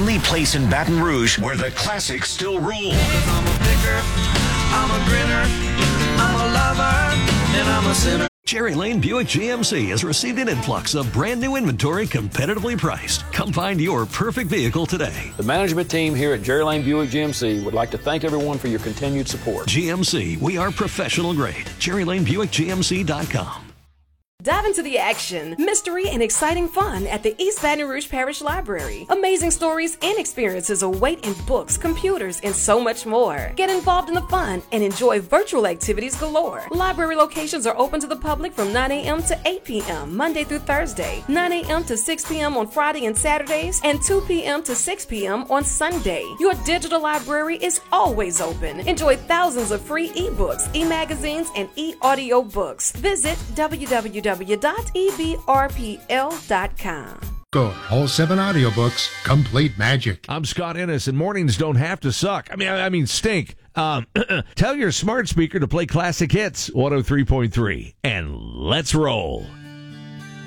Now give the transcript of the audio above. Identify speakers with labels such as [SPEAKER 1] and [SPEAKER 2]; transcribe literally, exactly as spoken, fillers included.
[SPEAKER 1] only place in Baton Rouge where the classics still rule.
[SPEAKER 2] I'm a picker, I'm a grinner, I'm a lover, and I'm a sinner.
[SPEAKER 3] Cherry Lane Buick G M C has received an influx of brand new inventory competitively priced. Come find your perfect vehicle today.
[SPEAKER 4] The management team here at Cherry Lane Buick G M C would like to thank everyone for your continued support.
[SPEAKER 3] G M C, we are professional grade. Cherry Lane Buick G M C dot com.
[SPEAKER 5] Dive into the action, mystery, and exciting fun at the East Baton Rouge Parish Library. Amazing stories and experiences await in books, computers, and so much more. Get involved in the fun and enjoy virtual activities galore. Library locations are open to the public from nine a.m. to eight p.m. Monday through Thursday, nine a.m. to six p.m. on Friday and Saturdays, and two p.m. to six p.m. on Sunday. Your digital library is always open. Enjoy thousands of free ebooks, e-magazines, and e-audio books. Visit w w w dot e b r p l dot com.
[SPEAKER 6] Go. All seven audiobooks, complete magic.
[SPEAKER 7] I'm Scott Ennis, and mornings don't have to suck. I mean, I, I mean, stink. Um, tell your smart speaker to play classic hits, one oh three point three, and let's roll.